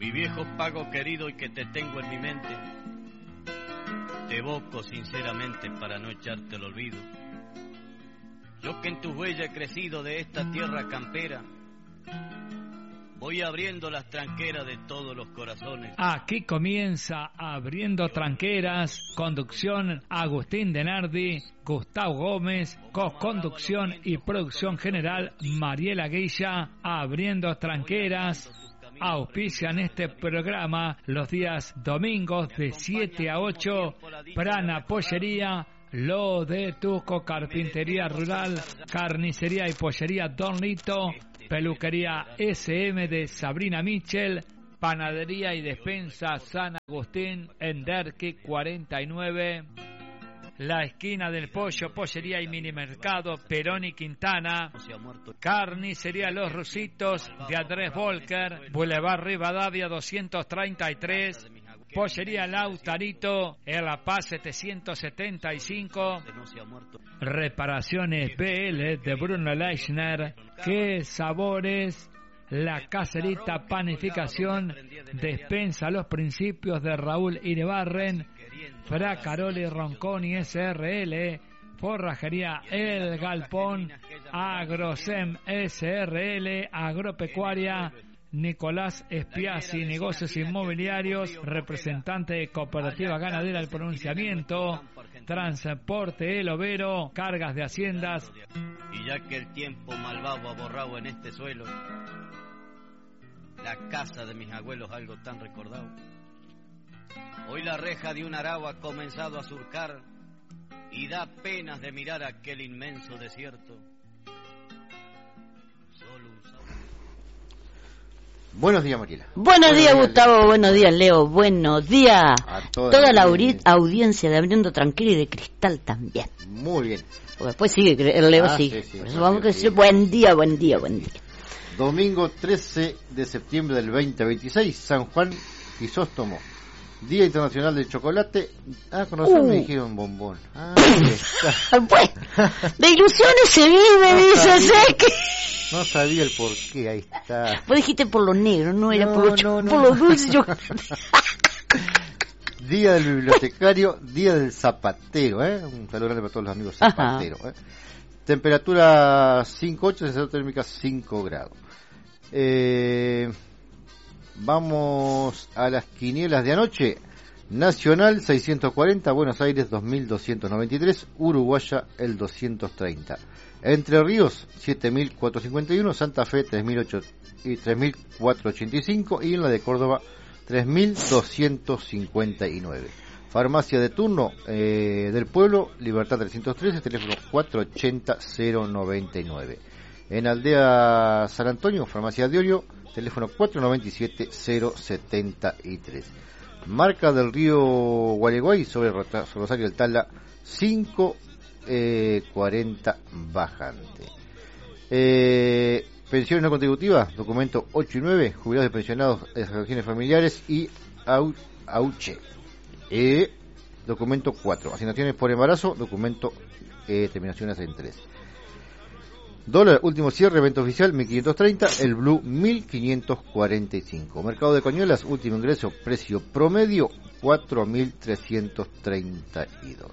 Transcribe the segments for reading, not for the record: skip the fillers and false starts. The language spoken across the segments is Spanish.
Mi viejo pago querido y que te tengo en mi mente, te evoco sinceramente para no echarte el olvido. Yo que en tus huellas he crecido de esta tierra campera, voy abriendo las tranqueras de todos los corazones. Aquí comienza Abriendo Tranqueras, conducción Agustín Denardi, Gustavo Gómez, co-conducción y producción general Mariela Guilla. Abriendo Tranqueras auspician este programa los días domingos de 7 a 8, Prana Pollería, Lo de Tuco, Carpintería Rural, Carnicería y Pollería Don Lito, Peluquería SM de Sabrina Michel, Panadería y Despensa San Agustín en Derqui 49, La Esquina del Pollo, Pollería y Minimercado Perón y Quintana, Carnicería Los Rusitos de Andrés Volker, Boulevard Rivadavia 233, Pollería Lautarito en La Paz 775, Reparaciones BL de Bruno Leichner, Qué Sabores, La Caserita Panificación, Despensa Los Principios de Raúl Iribarren, Fra Caroli Ronconi SRL, Forrajería El Galpón, Agrosem SRL, Agropecuaria Nicolás Espiazzi, Negocios Inmobiliarios, representante de Cooperativa Ganadera del Pronunciamiento, Transporte El Overo, Cargas de Haciendas. Y ya que el tiempo malvado ha borrado en este suelo la casa de mis abuelos, algo tan recordado, hoy la reja de un arao ha comenzado a surcar y da penas de mirar aquel inmenso desierto. Solo un sabor. Buenos días, Mariela. Buenos días, Gustavo. Leo. Buenos días, Leo. Buenos días a toda la audiencia de Abriendo Tranquila y de Cristal también. Muy bien. Porque después sigue, el Leo sigue. Sí, por eso vamos a decir buen día, buen día, buen día. Domingo 13 de septiembre del 2026, San Juan Crisóstomo. Día Internacional del Chocolate. Con razón me dijeron bombón. Bueno, de ilusiones se vive, dice Seque. No sabía el por qué, ahí está. Vos dijiste por lo negro, no era por lo dulce. Día del bibliotecario, día del zapatero, un saludo grande para todos los amigos zapateros. Temperatura 5.8, sensación térmica 5 grados. Vamos a las quinielas de anoche. Nacional 640, Buenos Aires 2293, Uruguaya el 230. Entre Ríos 7451, Santa Fe 3485 y en la de Córdoba 3259. Farmacia de turno del pueblo, Libertad 313, teléfono 480-099. En Aldea San Antonio, Farmacia de Orio, teléfono 497-073. Marca del río Gualeguay sobre Rosario del Tala 540 bajante. Pensiones no contributivas, documento 8 y 9, jubilados y pensionados de asociaciones familiares y AUCHE. Documento 4, asignaciones por embarazo, documento terminaciones en 3. Dólar, último cierre, venta oficial 1530, el blue 1545. Mercado de Cañuelas, último ingreso, precio promedio 4332.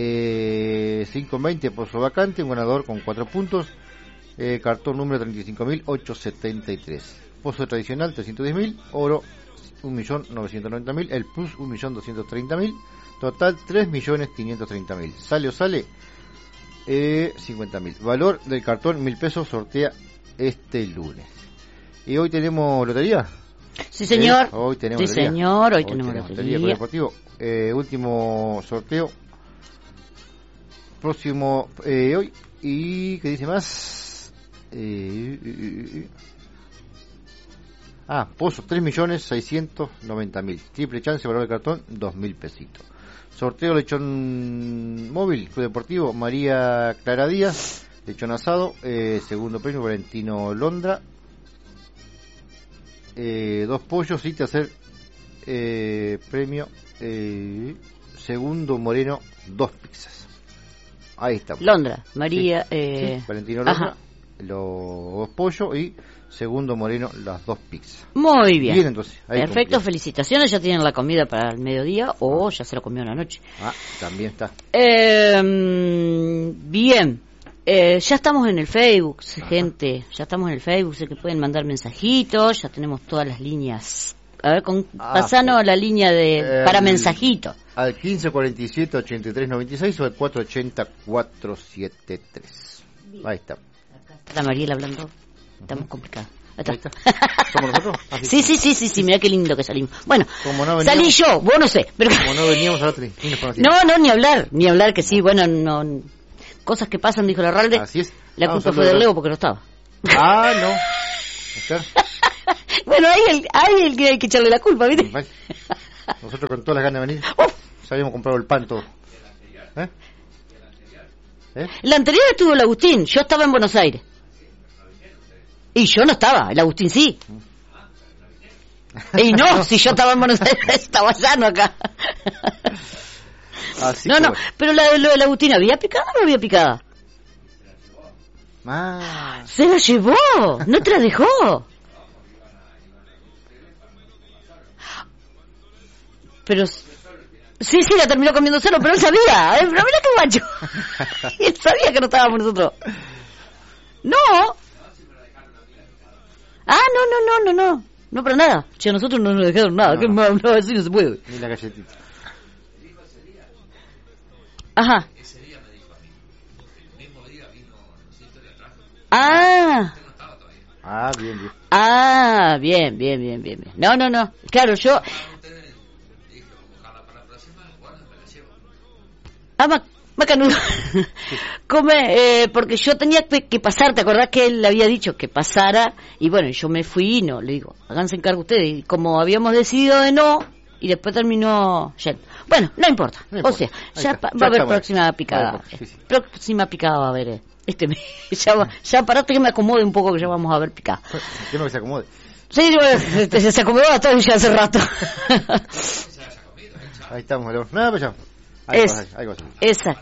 5.20 pozo vacante, un ganador con 4 puntos. Cartón número 35.873. Pozo tradicional 310.000, oro 1.990.000, el plus 1.230.000, total 3.530.000. ¿Sale o sale? 50.000. Valor del cartón 1.000 pesos, sortea este lunes. ¿Y hoy tenemos lotería? Sí, señor. Hoy tenemos sí, lotería. Señor. Hoy tenemos lotería. Deportivo. Último sorteo. Próximo hoy. ¿Y qué dice más? Pozo 3.690.000. Triple chance, valor del cartón 2.000 pesitos. Sorteo lechón móvil, Club Deportivo María Clara Díaz, lechón asado, segundo premio Valentino Londra, 2 pollos y tercer premio segundo Moreno, 2 pizzas. Ahí está. Londra, María, sí, Valentino Londra, los 2 pollos y segundo Moreno, las 2 pizzas. Muy bien. Bien, entonces. Ahí Perfecto, cumplió. felicitaciones. Ya tienen la comida para el mediodía o ya se lo comió en la noche. También está. Bien. Ya estamos en el Facebook, gente. Ya estamos en el Facebook. Sé que pueden mandar mensajitos. Ya tenemos todas las líneas. A ver, pasanos a la línea para mensajitos. Al 1547-8396 o al 480-473. Ahí está. Está Mariela hablando. Estamos complicados. Ahí está. ¿Somos nosotros? Sí, mira qué lindo que salimos. Bueno, Como no salí yo, vos no sé. Pero... Como no veníamos a la otra. No, ni hablar que sí, bueno, no. Cosas que pasan, dijo la Ralde. Así es. La culpa fue del Leo porque no estaba. No. Bueno, ahí el que hay que echarle la culpa, ¿viste? Nosotros con todas las ganas de venir, ya habíamos comprado el pan todo. La anterior estuvo el Agustín, yo estaba en Buenos Aires. Y yo no estaba, el Agustín sí. Y no, si yo estaba en Buenos Aires, estaba llano acá. No, pero lo del Agustín, ¿había picada o no había picada? Se la llevó, no te la dejó. Pero sí, la terminó comiendo solo, pero él sabía, pero mira qué guacho. Él sabía que no estábamos nosotros. No. No, para nada. Che, a nosotros no nos dejaron nada. No, así no se puede. Ni la galletita. Ajá. Bien. No. Claro, yo... Macanudo. Come, porque yo tenía que pasar, ¿te acordás que él había dicho que pasara? Y bueno, yo me fui y no, le digo, háganse encargo ustedes. Y como habíamos decidido de no, y después terminó yendo. Bueno, no importa. O sea, ya va a haber próxima picada. Próxima picada va a haber ya parate que me acomode un poco, que ya vamos a ver picada. ¿Qué no que se acomode? Sí, se acomodó hasta ya hace rato. Ahí estamos, Leo. Nada, pues ya. Esa.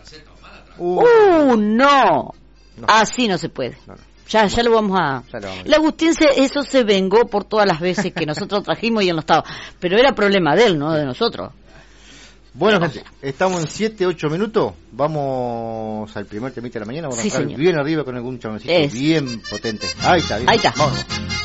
No. Así no se puede. No. Ya lo vamos a... El Agustín eso se vengó por todas las veces que nosotros trajimos y él no estaba. Pero era problema de él, no de nosotros. Bueno, gente, estamos en 7-8 minutos. Vamos al primer temita de la mañana. Vamos a estar bien arriba con algún chaboncito bien potente. Ahí está. Vámonos.